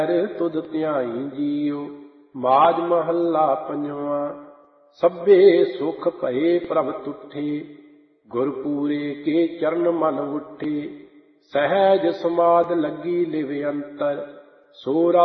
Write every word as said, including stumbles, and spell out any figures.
ਤੁਧ ਧਿਆਈ ਜੀਉ। ਮਾਝ ਮਹੱਲਾ ਪੰਜਵਾਂ। ਸਭੇ ਸੁਖ ਭਏ ਪ੍ਰਭ ਤੁਠੇ, ਗੁਰਪੂਰੇ ਕੇ ਚਰਨ ਮਨ ਉੱਠੇ। ਸਹਿਜ ਸਮਾਧ ਲੱਗੀ ਲਿਵ ਅੰਤਰ, ਸੋ